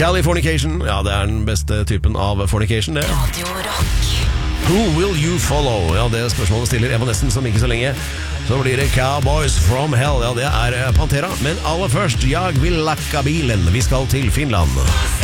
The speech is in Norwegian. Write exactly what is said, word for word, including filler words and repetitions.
Californication, ja det er den beste typen av fornication det. Radio Rock. Who will you follow? Ja, det spørsmålet stiller Evanescence som ikke så lenge. Så blir det Cowboys from Hell, ja det er Pantera. Men aller først, jag vill lacka bilen, vi skal til Finland.